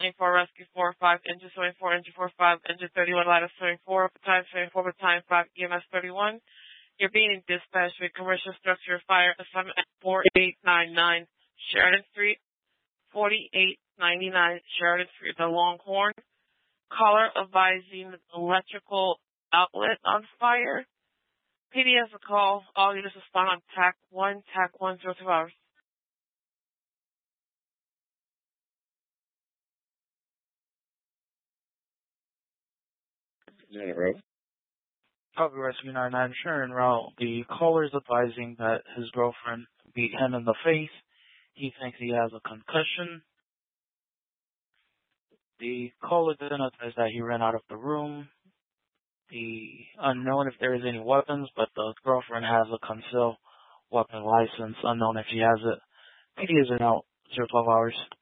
24 rescue 4-5, engine 24, engine 4-5, engine 31, ladder 24, battalion 24, battalion 5, EMS 31. You're being dispatched with commercial structure fire assignment at 4899 Sheridan Street, 4899 Sheridan Street, the Longhorn. Caller advising electrical outlet on fire. PD has a call. All units respond on TAC 1, TAC 102 hours. Copy Rescue 99, Sharon Route. The caller is advising that his girlfriend beat him in the face. He thinks he has a concussion. The caller then advised that he ran out of the room. The unknown if there is any weapons, but the girlfriend has a concealed weapon license. Unknown if she has it. PD is in out 012 hours.